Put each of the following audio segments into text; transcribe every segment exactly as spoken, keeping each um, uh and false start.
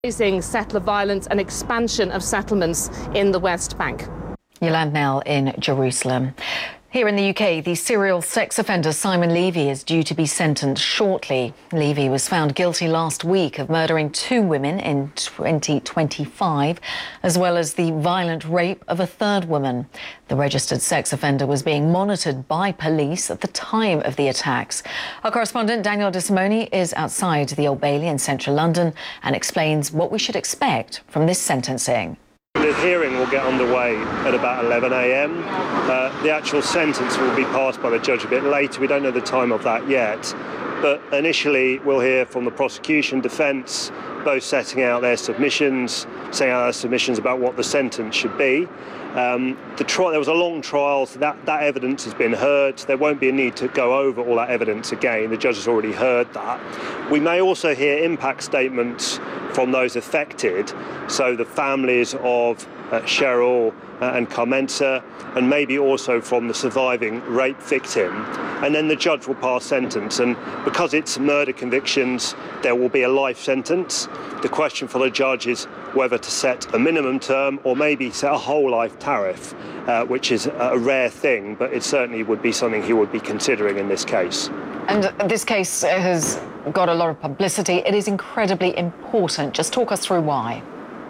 Raising settler violence and expansion of settlements in the West Bank. Yolande Knell in Jerusalem. Here in the U K, the serial sex offender Simon Levy is due to be sentenced shortly. Levy was found guilty last week of murdering two women in twenty twenty-five, as well as the violent rape of a third woman. The registered sex offender was being monitored by police at the time of the attacks. Our correspondent Daniel De Simone is outside the Old Bailey in central London and explains what we should expect from this sentencing. The hearing will get underway at about eleven a m. Uh, the actual sentence will be passed by the judge a bit later. We don't know the time of that yet. But initially, we'll hear from the prosecution, defence, both setting out their submissions, setting out their submissions about what the sentence should be. Um, the tri- there was a long trial, so that, that evidence has been heard. There won't be a need to go over all that evidence again. The judge has already heard that. We may also hear impact statements from those affected, so the families of uh, Cheryl uh, and Carmenza, and maybe also from the surviving rape victim. And then the judge will pass sentence, and because it's murder convictions, there will be a life sentence. The question for the judge is whether to set a minimum term or maybe set a whole life tariff, uh, which is a rare thing, but it certainly would be something he would be considering in this case. And this case has got a lot of publicity. It is incredibly important. Just talk us through why.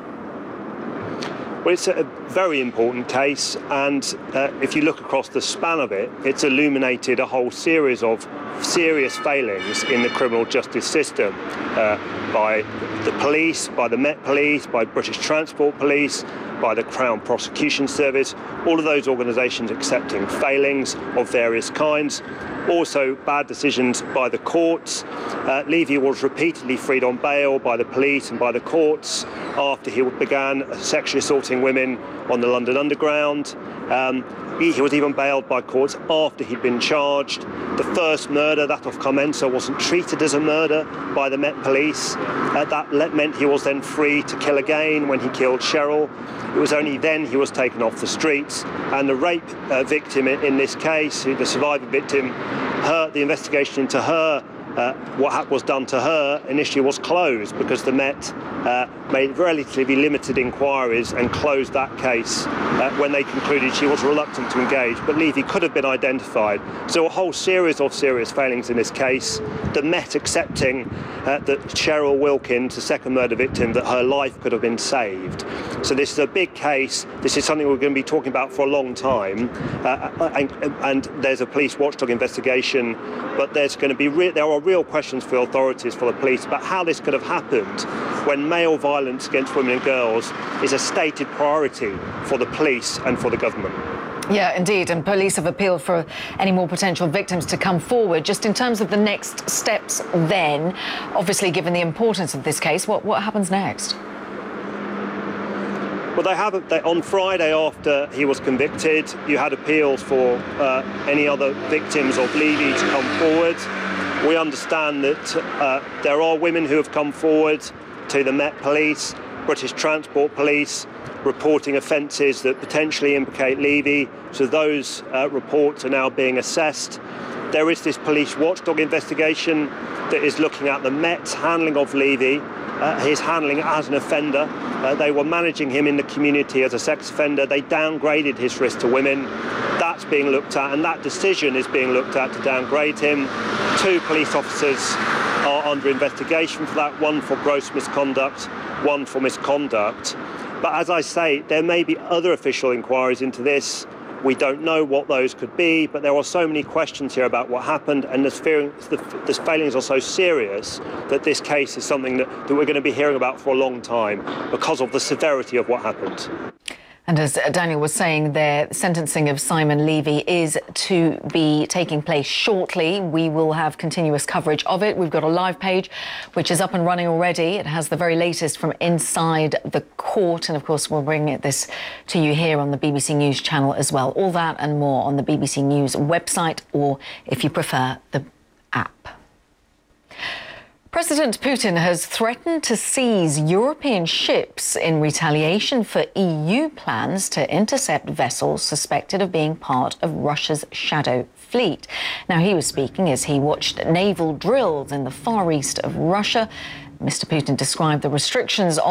Well, it's a very important case, and uh, if you look across the span of it, it's illuminated a whole series of serious failings in the criminal justice system uh, by the police, by the Met Police, by British Transport Police, by the Crown Prosecution Service, all of those organisations accepting failings of various kinds. Also bad decisions by the courts. Uh, Levy was repeatedly freed on bail by the police and by the courts after he began sexually assaulting women on the London Underground. Um, he, he was even bailed by courts after he'd been charged. The first murder, that of Carmenza, wasn't treated as a murder by the Met Police. Uh, that meant he was then free to kill again when he killed Cheryl. It was only then he was taken off the streets. And the rape uh, victim in, in this case, the survivor victim, her, the investigation into her, uh, what was done to her initially was closed because the Met uh, made relatively limited inquiries and closed that case uh, when they concluded she was reluctant to engage. But Levy could have been identified. So a whole series of serious failings in this case. The Met accepting uh, that Cheryl Wilkins, the second murder victim, that her life could have been saved. So this is a big case. This is something we're going to be talking about for a long time. Uh, and, and there's a police watchdog investigation, but there's going to be re- there are real questions for the authorities, for the police, about how this could have happened when male violence against women and girls is a stated priority for the police and for the government. Yeah, indeed. And police have appealed for any more potential victims to come forward. Just in terms of the next steps then, obviously given the importance of this case, what, what happens next? Well, they haven't. They, on Friday, after he was convicted, you had appeals for uh, any other victims of Levy to come forward. We understand that uh, there are women who have come forward to the Met Police, British Transport Police, reporting offences that potentially implicate Levy. So those uh, reports are now being assessed. There is this police watchdog investigation that is looking at the Met's handling of Levy, uh, his handling as an offender. Uh, they were managing him in the community as a sex offender. They downgraded his risk to women. That's being looked at, and that decision is being looked at to downgrade him. Two police officers are under investigation for that, one for gross misconduct, one for misconduct. But as I say, there may be other official inquiries into this. We don't know what those could be, but there are so many questions here about what happened, and the, the failings are so serious that this case is something that, that we're going to be hearing about for a long time because of the severity of what happened. And as Daniel was saying, the sentencing of Simon Levy is to be taking place shortly. We will have continuous coverage of it. We've got a live page which is up and running already. It has the very latest from inside the court. And of course, we'll bring this to you here on the B B C News channel as well. All that and more on the B B C News website, or if you prefer, the app. President Putin has threatened to seize European ships in retaliation for E U plans to intercept vessels suspected of being part of Russia's shadow fleet. Now, he was speaking as he watched naval drills in the far east of Russia. Mister Putin described the restrictions on